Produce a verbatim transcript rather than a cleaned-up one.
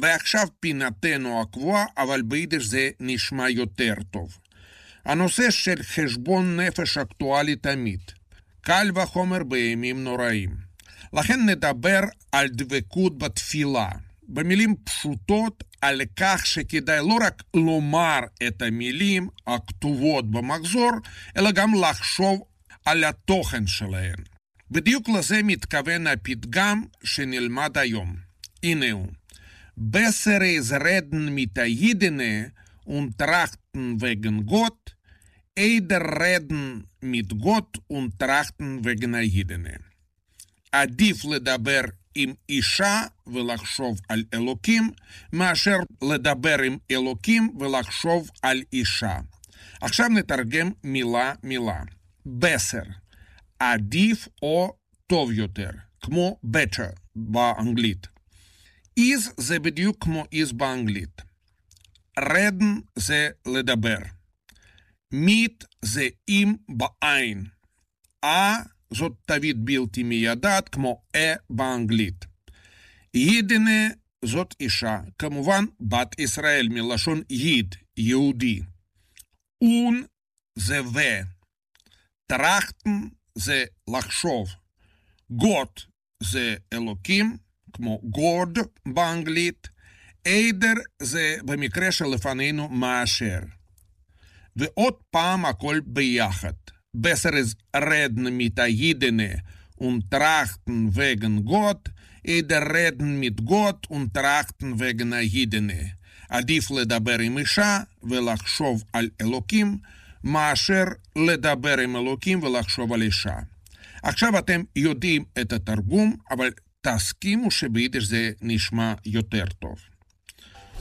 ועכשיו פינתנו הקבועה, אבל ביידיש זה נשמע יותר טוב. הנושא של חשבון נפש אקטואלי תמיד, קל וחומר בימים נוראים. לכן נדבר על דבקות בתפילה, במילים פשוטות על כך שכדאי לא רק לומר את המילים הכתובות במחזור, אלא גם לחשוב על התוכן שלהן. בדיוק לזה מתכוון הפתגם שנלמד היום. הנה הוא. Besser ist reden mit der Jidene und trachten wegen Gott, eider reden mit Gott und trachten wegen der Jidene. עדיף לדבר עם אישה ולחשוב על אלוקים, מאשר לדבר עם אלוקים ולחשוב על אישה. עכשיו נתרגם מילה מילה. בסר, עדיף או טוב יותר, כמו better באנגלית. is זה בדיוק כמו is באנגלית. רדן זה לדבר. mit זה עם בעין. אה זאת תווית בלתי מיידעת כמו אה באנגלית. יידנה זאת אישה, כמובן בת ישראל מלשון ייד, יהודי. און זה ו. טראכטן זה לחשוב. גוט זה אלוקים, כמו גוד באנגלית. עדר זה במקרה שלפנינו מאשר. ועוד פעם הכל ביחד. Besser ist reden mit der Jidene und trachten wegen Gott, eider reden mit Gott und trachten wegen der Jidene. עדיף לדבר עם אישה ולחשוב על אלוקים, מאשר לדבר עם אלוקים ולחשוב על אישה. עכשיו אתם יודעים את התרגום, אבל תסכימו שביידיש זה נשמע יותר טוב.